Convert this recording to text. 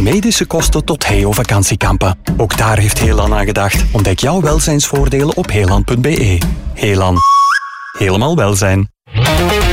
Van medische kosten tot Heo-vakantiekampen. Ook daar heeft Heelan aan gedacht. Ontdek jouw welzijnsvoordelen op heelan.be. Heelan. Helemaal welzijn.